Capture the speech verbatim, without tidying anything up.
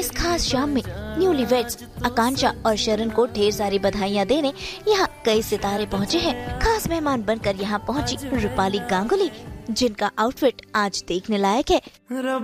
इस खास शाम में न्यूलीवेड्स आकांक्षा और शरण को ढेर सारी बधाइयाँ देने यहाँ कई सितारे पहुँचे हैं। खास मेहमान बनकर यहाँ पहुँची रूपाली गांगुली, जिनका आउटफिट आज देखने लायक है।